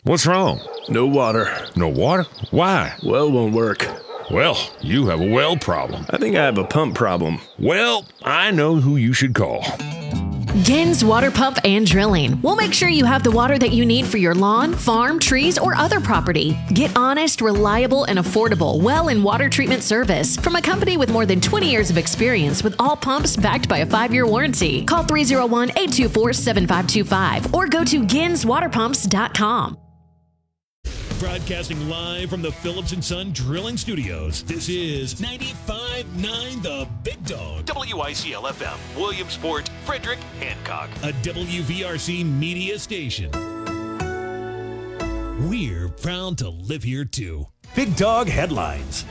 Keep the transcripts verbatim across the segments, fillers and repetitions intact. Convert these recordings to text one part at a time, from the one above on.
What's wrong? No water. No water? Why? Well won't work. Well, you have a well problem. I think I have a pump problem. Well, I know who you should call. Gens Water Pump and Drilling. We'll make sure you have the water that you need for your lawn, farm, trees, or other property. Get honest, reliable, and affordable well and water treatment service from a company with more than twenty years of experience with all pumps backed by a five-year warranty. Call three oh one, eight two four, seven five two five or go to gens water pumps dot com. Broadcasting live from the Phillips and Son Drilling Studios. This is ninety-five point nine The Big Dog. W I C L F M, Williamsport, Frederick, Hancock. A W V R C media station. We're proud to live here too. Big Dog headlines.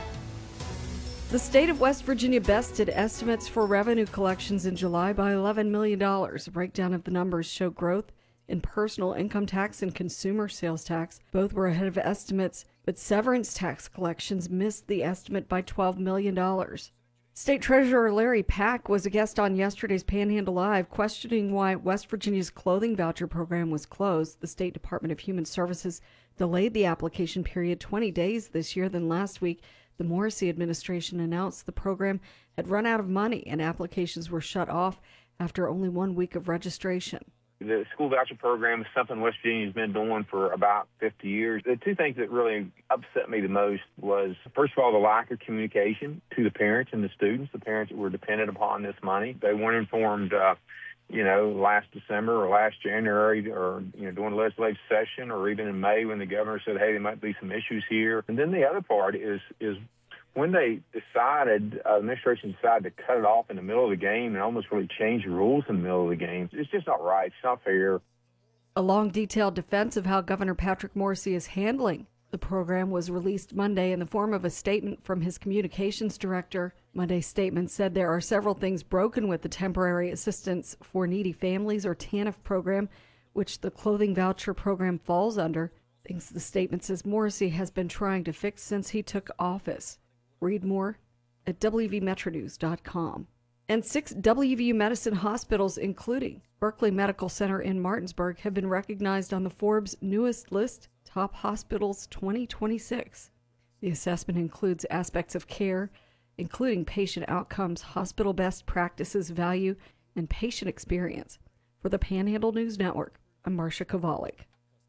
The state of West Virginia bested estimates for revenue collections in July by eleven million dollars. A breakdown of the numbers show growth in personal income tax and consumer sales tax. Both were ahead of estimates, but severance tax collections missed the estimate by twelve million dollars. State Treasurer Larry Pack was a guest on yesterday's Panhandle Live, questioning why West Virginia's clothing voucher program was closed. The State Department of Human Services delayed the application period twenty days this year. Then last week, the Morrissey administration announced the program had run out of money and applications were shut off after only one week of registration. The school voucher program is something West Virginia's been doing for about fifty years. The two things that really upset me the most was, first of all, the lack of communication to the parents and the students, the parents that were dependent upon this money. They weren't informed, uh, you know, last December or last January or, you know, during the legislative session or even in May when the governor said, hey, there might be some issues here. And then the other part is is when they decided, uh, administration decided to cut it off in the middle of the game and almost really change the rules in the middle of the game, it's just not right. It's not fair. A long, detailed defense of how Governor Patrick Morrissey is handling the program was released Monday in the form of a statement from his communications director. Monday's statement said there are several things broken with the Temporary Assistance for Needy Families, or TANF program, which the clothing voucher program falls under. Things the statement says Morrissey has been trying to fix since he took office. Read more at W V Metro News dot com. And six W V U medicine hospitals, including Berkeley Medical Center in Martinsburg, have been recognized on the Forbes newest list, Top Hospitals twenty twenty-six. The assessment includes aspects of care, including patient outcomes, hospital best practices, value, and patient experience. For the Panhandle News Network, I'm Marcia Kovalik.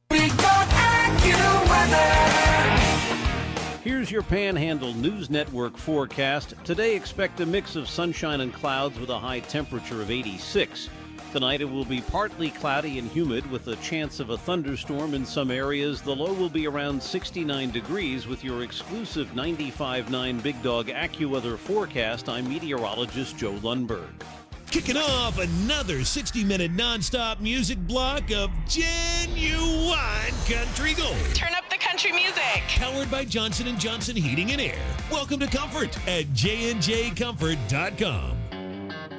Here's your Panhandle News Network forecast. Today, expect a mix of sunshine and clouds with a high temperature of eighty-six. Tonight, it will be partly cloudy and humid with a chance of a thunderstorm in some areas. The low will be around sixty-nine degrees with your exclusive ninety-five point nine Big Dog AccuWeather forecast. I'm meteorologist Joe Lundberg. Kicking off another sixty-minute nonstop music block of genuine country gold. Turn up the country music. Powered by Johnson and Johnson Heating and Air. Welcome to Comfort at J and J comfort dot com.